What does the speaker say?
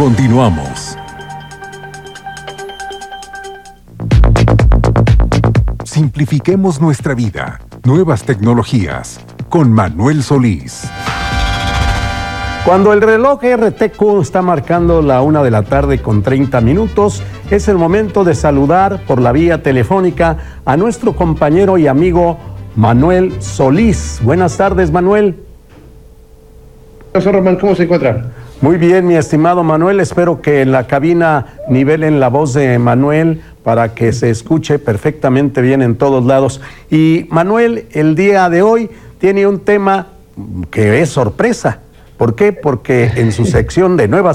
Continuamos. Simplifiquemos nuestra vida. Nuevas tecnologías. Con Manuel Solís. Cuando el reloj RTQ está marcando la 1:30 p.m, es el momento de saludar por la vía telefónica a nuestro compañero y amigo Manuel Solís. Buenas tardes, Manuel. Profesor Román, ¿cómo se encuentra? Muy bien, mi estimado Manuel. Espero que en la cabina nivelen la voz de Manuel para que se escuche perfectamente bien en todos lados. Y Manuel, el día de hoy tiene un tema que es sorpresa. ¿Por qué? Porque en su sección de Nuevas